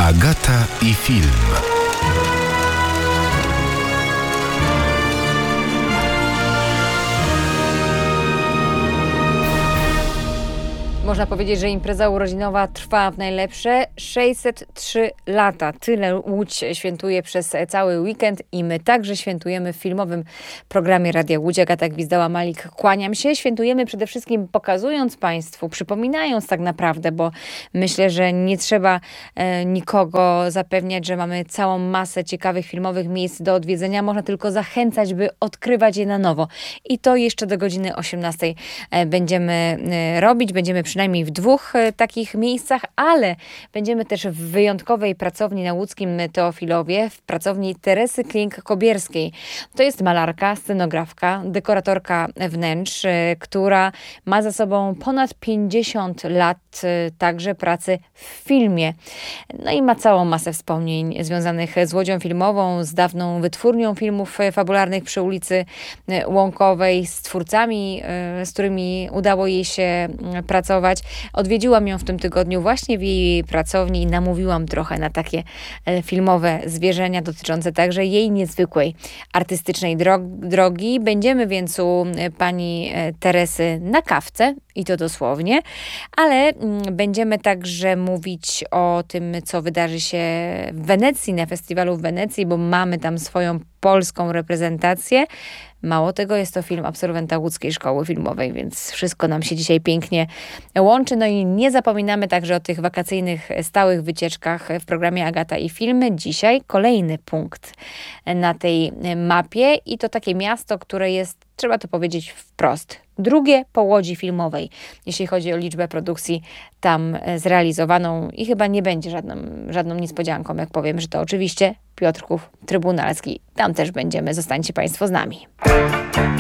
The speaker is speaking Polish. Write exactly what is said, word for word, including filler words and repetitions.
Agata i film. Można powiedzieć, że impreza urodzinowa trwa w najlepsze sześćset trzy lata. Tyle Łódź świętuje przez cały weekend i my także świętujemy w filmowym programie Radia Łódź. Agata Gwizdała-Malik, kłaniam się. Świętujemy przede wszystkim pokazując Państwu, przypominając tak naprawdę, bo myślę, że nie trzeba e, nikogo zapewniać, że mamy całą masę ciekawych filmowych miejsc do odwiedzenia. Można tylko zachęcać, by odkrywać je na nowo. I to jeszcze do godziny osiemnastej e, będziemy e, robić. Będziemy przynajmniej w dwóch e, takich miejscach, ale będziemy też w wyjątkowej pracowni na łódzkim Teofilowie, w pracowni Teresy Klink-Kobierskiej. To jest malarka, scenografka, dekoratorka wnętrz, e, która ma za sobą ponad pięćdziesiąt lat e, także pracy w filmie. No i ma całą masę wspomnień związanych z Łodzią Filmową, z dawną wytwórnią filmów e, fabularnych przy ulicy e, Łąkowej, z twórcami, e, z którymi udało jej się e, pracować. Odwiedziłam ją w tym tygodniu właśnie w jej pracowni i namówiłam trochę na takie e, filmowe zwierzenia dotyczące także jej niezwykłej artystycznej drog- drogi. Będziemy więc u e, pani e, Teresy na kawce, i to dosłownie, ale mm, będziemy także mówić o tym, co wydarzy się w Wenecji, na festiwalu w Wenecji, bo mamy tam swoją polską reprezentację. Mało tego, jest to film absolwenta Łódzkiej Szkoły Filmowej, więc wszystko nam się dzisiaj pięknie łączy. No i nie zapominamy także o tych wakacyjnych, stałych wycieczkach w programie Agata i Filmy. Dzisiaj kolejny punkt na tej mapie i to takie miasto, które jest, trzeba to powiedzieć wprost, drugie po Łodzi Filmowej, jeśli chodzi o liczbę produkcji tam zrealizowaną i chyba nie będzie żadną, żadną niespodzianką, jak powiem, że to oczywiście Piotrków Trybunalski. Tam też będziemy, zostańcie Państwo z nami.